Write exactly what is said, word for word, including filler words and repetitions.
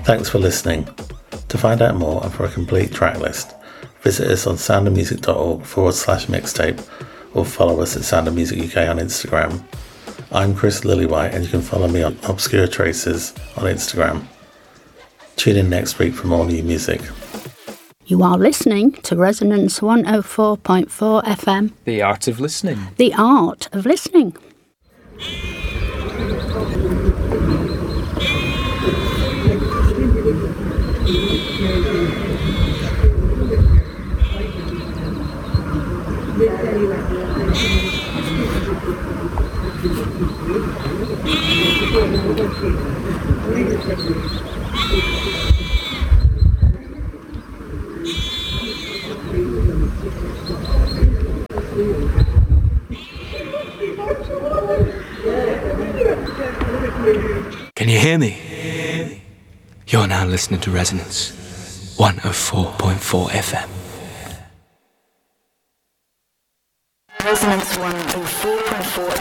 Thanks for listening. To find out more and for a complete track list, visit us on soundofmusic.org forward slash mixtape or follow us at Sound of Music U K on Instagram. I'm Chris Lillywhite and you can follow me on Obscure Traces on Instagram. Tune in next week for more new music. You are listening to Resonance one oh four point four F M. The art of listening. The art of listening. Can you hear me? You're now listening to Resonance one oh four point four F M. Resonance one oh four point four